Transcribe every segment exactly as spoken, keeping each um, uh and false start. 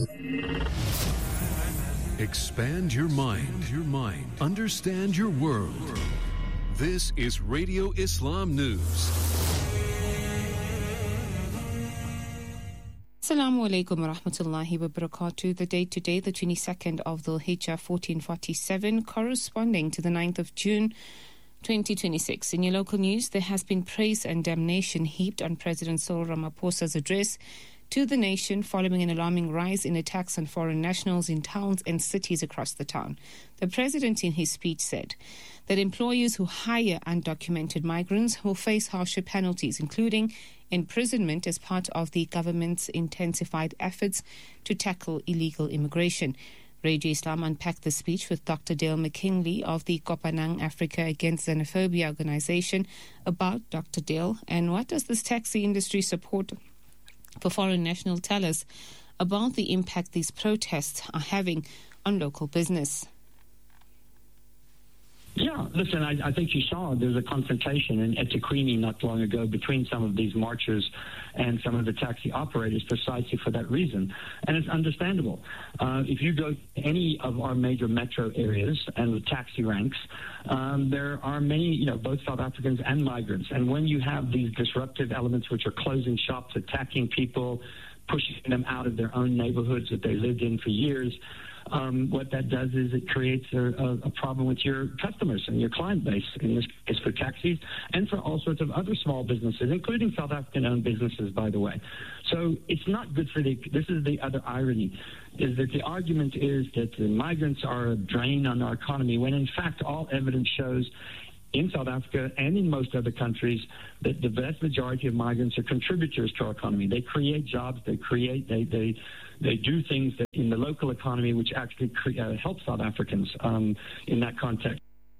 Expand your mind, your mind. Understand your world. This is Radio Islam News. Assalamu alaikum wa rahmatullahi wa barakatuh. The date today, the twenty-second of Dhul Hijjah fourteen forty-seven, corresponding to the ninth of June twenty twenty-six. In your local news, there has been praise and damnation heaped on President Cyril Ramaphosa's address to the nation following an alarming rise in attacks on foreign nationals in towns and cities across the town. The president in his speech said that employers who hire undocumented migrants will face harsher penalties, including imprisonment as part of the government's intensified efforts to tackle illegal immigration. Radio Islam unpacked the speech with Doctor Dale McKinley of the Kopanang Africa Against Xenophobia organization about Doctor Dale and what does this taxi industry support for foreign nationals tell us about the impact these protests are having on local business. Yeah, listen, I, I think you saw there's a confrontation in eThekwini not long ago between some of these marchers and some of the taxi operators precisely for that reason. And it's understandable. Uh, if you go to any of our major metro areas and the taxi ranks, um, there are many, you know, both South Africans and migrants. And when you have these disruptive elements which are closing shops, attacking people, pushing them out of their own neighborhoods that they lived in for years, Um, what that does is it creates a, a, a problem with your customers and your client base, in this case for taxis and for all sorts of other small businesses, including South African-owned businesses, by the way. So it's not good for the, this is the other irony, is that the argument is that the migrants are a drain on our economy, when in fact all evidence shows in South Africa and in most other countries that the vast majority of migrants are contributors to our economy. They create jobs, they create, they they, they do things that in the local economy which actually cre- uh, help South Africans um, in that context.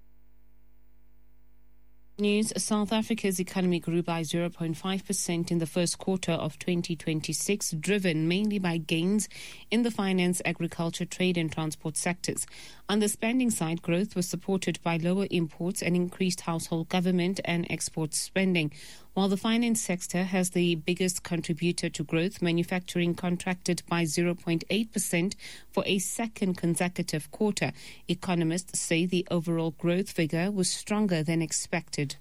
News. South Africa's economy grew by zero point five percent in the first quarter of twenty twenty-six, driven mainly by gains in the finance, agriculture, trade and transport sectors. On the spending side, growth was supported by lower imports and increased household, government and export spending. While the finance sector has the biggest contributor to growth, manufacturing contracted by zero point eight percent for a second consecutive quarter. Economists say the overall growth figure was stronger than expected.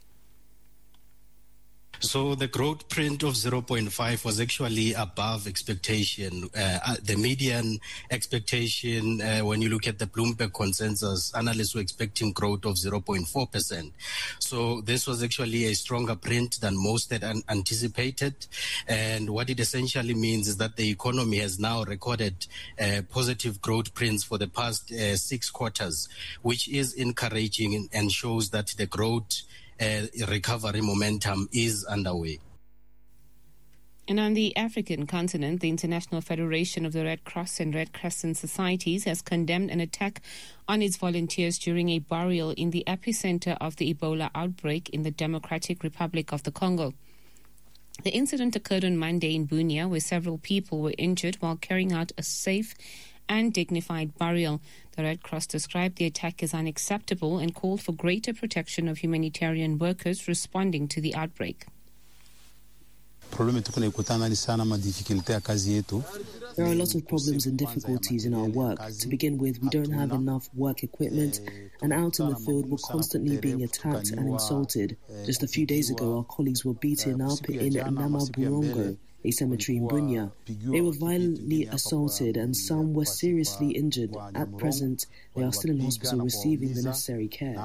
So the growth print of zero point five was actually above expectation. Uh, the median expectation, uh, when you look at the Bloomberg consensus, analysts were expecting growth of zero point four percent. So this was actually a stronger print than most had un- anticipated. And what it essentially means is that the economy has now recorded uh, positive growth prints for the past uh, six quarters, which is encouraging and shows that the growth Uh, recovery momentum is underway. And on the African continent, the International Federation of the Red Cross and Red Crescent Societies has condemned an attack on its volunteers during a burial in the epicenter of the Ebola outbreak in the Democratic Republic of the Congo. The incident occurred on Monday in Bunia, where several people were injured while carrying out a safe and dignified burial. The Red Cross described the attack as unacceptable and called for greater protection of humanitarian workers responding to the outbreak. There are a lot of problems and difficulties in our work. To begin with, we don't have enough work equipment, and out in the field we're constantly being attacked and insulted. Just a few days ago, our colleagues were beaten up in Namaburongo, a cemetery in Bunia. They were violently assaulted and some were seriously injured. At present, they are still in hospital receiving the necessary care.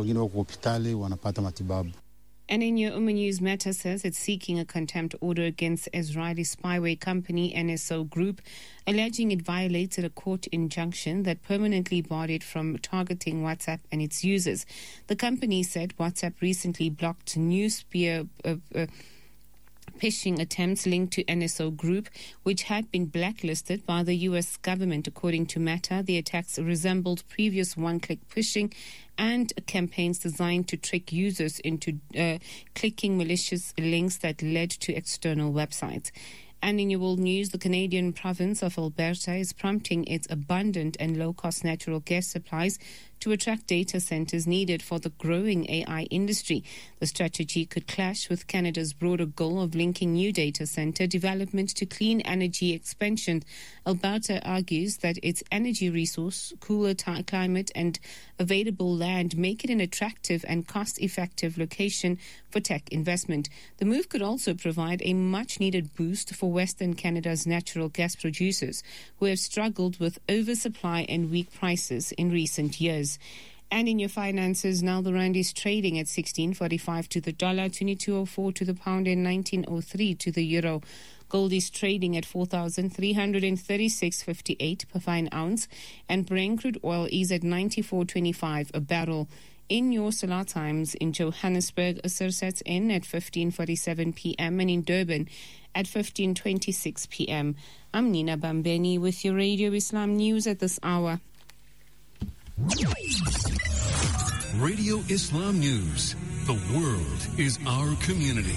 And in your Umma News, Meta says it's seeking a contempt order against Israeli spyware company N S O Group, alleging it violated a court injunction that permanently barred it from targeting WhatsApp and its users. The company said WhatsApp recently blocked new spear uh, uh, phishing attempts linked to N S O Group, which had been blacklisted by the U S government. According to Meta, the attacks resembled previous one-click phishing and campaigns designed to trick users into uh, clicking malicious links that led to external websites. And in your world news, the Canadian province of Alberta is prompting its abundant and low-cost natural gas supplies to attract data centers needed for the growing A I industry. The strategy could clash with Canada's broader goal of linking new data center development to clean energy expansion. Alberta argues that its energy resource, cooler t- climate and available land make it an attractive and cost-effective location for tech investment. The move could also provide a much-needed boost for Western Canada's natural gas producers, who have struggled with oversupply and weak prices in recent years. And in your finances, now the rand is trading at sixteen forty-five to the dollar, twenty-two oh four to the pound, and nineteen oh three to the euro. Gold is trading at four thousand three hundred thirty-six dollars and fifty-eight cents per fine ounce, and Brent crude oil is at ninety-four twenty-five a barrel. In your Salah Times, in Johannesburg, Asr sets in at fifteen forty-seven p.m. and in Durban at fifteen twenty-six p.m. I'm Nina Bambeni with your Radio Islam News at this hour. Radio Islam News. The world is our community.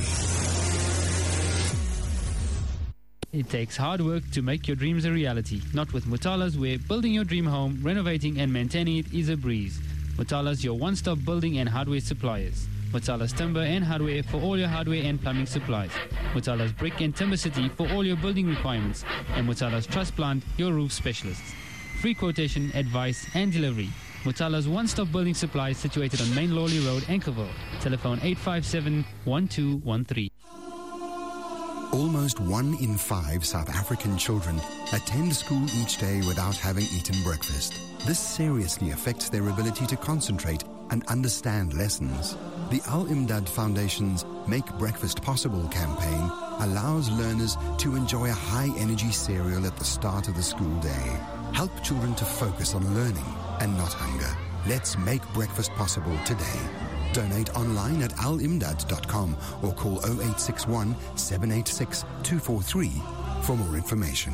It takes hard work to make your dreams a reality. Not with Mutala's, where building your dream home, renovating and maintaining it is a breeze. Mutala's, your one-stop building and hardware suppliers. Mutala's Timber and Hardware for all your hardware and plumbing supplies. Mutala's Brick and Timber City for all your building requirements. And Mutala's Truss Plant, your roof specialists. Free quotation, advice and delivery. Mutala's one-stop building supplies situated on Main Lawley Road, Anchorville. Telephone eight five seven, one two one three. Almost one in five South African children attend school each day without having eaten breakfast. This seriously affects their ability to concentrate and understand lessons. The Al-Imdad Foundation's Make Breakfast Possible campaign allows learners to enjoy a high-energy cereal at the start of the school day. Help children to focus on learning and not hunger. Let's make breakfast possible today. Donate online at al imdad dot com or call oh eight six one, seven eight six, two four three for more information.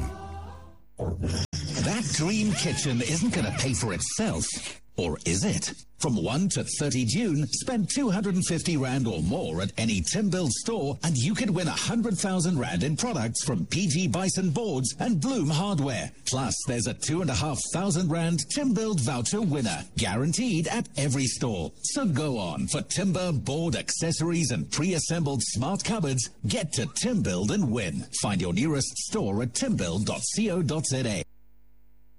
That dream kitchen isn't going to pay for itself, or is it? From first to thirtieth of June, spend two hundred fifty rand or more at any Timbuild store and you could win one hundred thousand rand in products from P G Bison Boards and Bloom Hardware. Plus, there's a two thousand five hundred rand Timbuild voucher winner, guaranteed at every store. So go on. For timber, board, accessories and pre-assembled smart cupboards, get to Timbuild and win. Find your nearest store at timbuild dot co dot za.